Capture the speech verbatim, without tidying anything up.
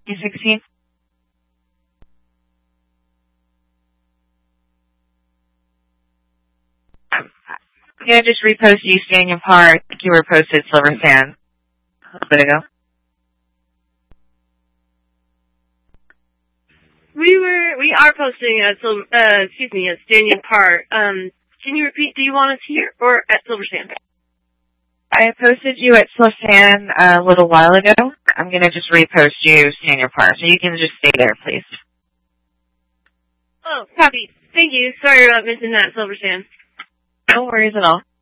sixteen. I'm gonna just repost you Staniel Park. You were posted Silver Sand a little bit ago. We were, we are posting at Silver, uh, excuse me, at Staniel Park. Um, can you repeat, do you want us here or at Silver Sand? I posted you at Silver Sand a little while ago. I'm gonna just repost you Staniel Park, so you can just stay there, please. Oh, copy. Thank you. Sorry about missing that, Silver Sand. No worries at all.